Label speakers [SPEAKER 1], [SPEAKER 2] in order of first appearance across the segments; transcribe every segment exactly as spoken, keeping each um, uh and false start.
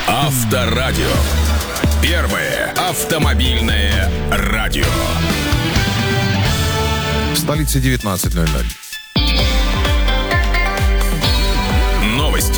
[SPEAKER 1] Авторадио. Первое автомобильное радио.
[SPEAKER 2] В столице девятнадцать ноль ноль.
[SPEAKER 1] Новости.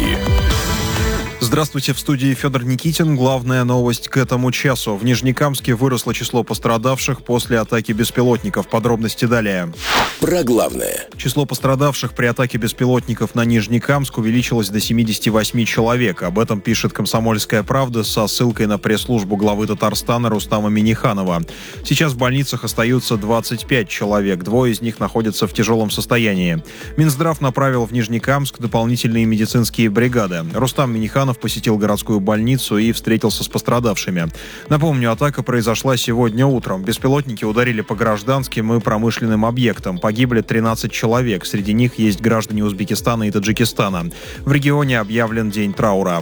[SPEAKER 3] Здравствуйте, в студии Федор Никитин. Главная новость к этому часу. В Нижнекамске выросло число пострадавших после атаки беспилотников. Подробности далее.
[SPEAKER 1] Про главное.
[SPEAKER 3] Число пострадавших при атаке беспилотников на Нижнекамск увеличилось до семидесяти восьми человек. Об этом пишет «Комсомольская правда» со ссылкой на пресс-службу главы Татарстана Рустама Минниханова. Сейчас в больницах остаются двадцать пять человек. Двое из них находятся в тяжелом состоянии. Минздрав направил в Нижнекамск дополнительные медицинские бригады. Рустам Минниханов посетил городскую больницу и встретился с пострадавшими. Напомню, атака произошла сегодня утром. Беспилотники ударили по гражданским и промышленным объектам. Погибли тринадцать человек. Среди них есть граждане Узбекистана и Таджикистана. В регионе объявлен день траура.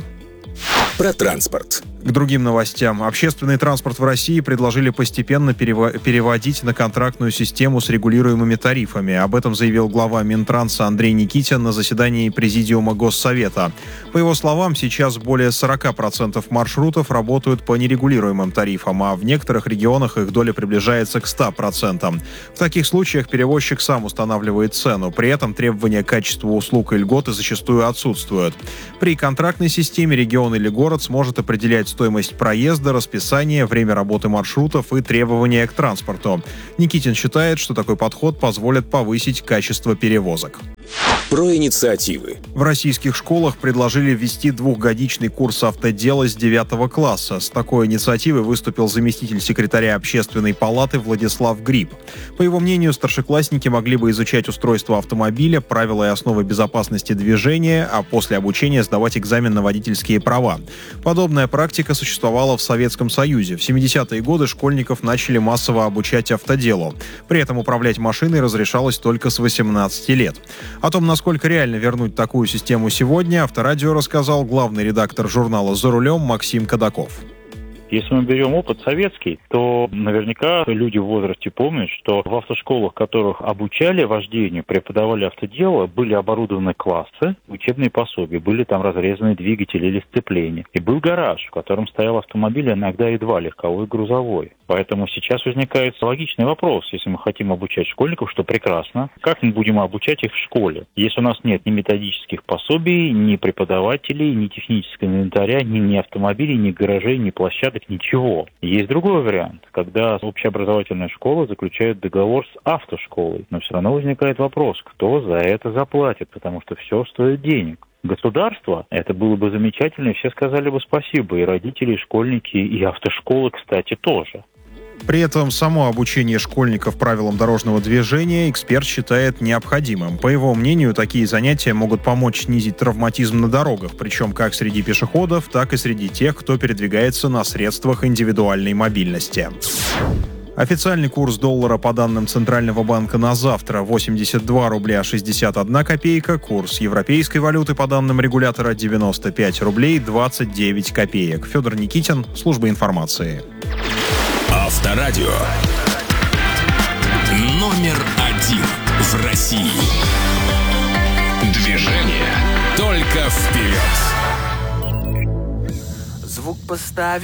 [SPEAKER 1] Про транспорт.
[SPEAKER 3] К другим новостям. Общественный транспорт в России предложили постепенно перево- переводить на контрактную систему с регулируемыми тарифами. Об этом заявил глава Минтранса Андрей Никитин на заседании Президиума Госсовета. По его словам, сейчас более сорок процентов маршрутов работают по нерегулируемым тарифам, а в некоторых регионах их доля приближается к ста процентам. В таких случаях перевозчик сам устанавливает цену. При этом требования к качеству услуг и льготы зачастую отсутствуют. При контрактной системе регион или город сможет определять стоимость проезда, расписание, время работы маршрутов и требования к транспорту. Никитин считает, что такой подход позволит повысить качество перевозок.
[SPEAKER 1] Про инициативы.
[SPEAKER 3] В российских школах предложили ввести двухгодичный курс автодела с девятого класса. С такой инициативой выступил заместитель секретаря Общественной палаты Владислав Гриб. По его мнению, старшеклассники могли бы изучать устройство автомобиля, правила и основы безопасности движения, а после обучения сдавать экзамен на водительские права. Подобная практика существовала в Советском Союзе. В семидесятые годы школьников начали массово обучать автоделу. При этом управлять машиной разрешалось только с восемнадцати лет. О том, насколько реально вернуть такую систему сегодня, Авторадио рассказал главный редактор журнала «За рулем» Максим Кадаков.
[SPEAKER 4] Если мы берем опыт советский, то наверняка люди в возрасте помнят, что в автошколах, которых обучали вождению, преподавали автодело, были оборудованы классы, учебные пособия, были там разрезаны двигатели или сцепления. И был гараж, в котором стоял автомобиль, иногда и два, легковой и грузовой. Поэтому сейчас возникает логичный вопрос, если мы хотим обучать школьников, что прекрасно, как мы будем обучать их в школе, если у нас нет ни методических пособий, ни преподавателей, ни технического инвентаря, ни, ни автомобилей, ни гаражей, ни площадок, ничего. Есть другой вариант, когда общеобразовательная школа заключает договор с автошколой, но все равно возникает вопрос, кто за это заплатит, потому что все стоит денег. Государство, это было бы замечательно, и все сказали бы спасибо, и родители, и школьники, и автошколы, кстати, тоже.
[SPEAKER 3] При этом само обучение школьников правилам дорожного движения эксперт считает необходимым. По его мнению, такие занятия могут помочь снизить травматизм на дорогах, причем как среди пешеходов, так и среди тех, кто передвигается на средствах индивидуальной мобильности. Официальный курс доллара по данным Центрального банка на завтра восемьдесят два рубля шестьдесят одна копейка. Курс европейской валюты по данным регулятора девяносто пять рублей двадцать девять копеек. Федор Никитин, служба информации.
[SPEAKER 1] Авторадио. Номер один в России. Движение только вперед.
[SPEAKER 5] Звук поставь.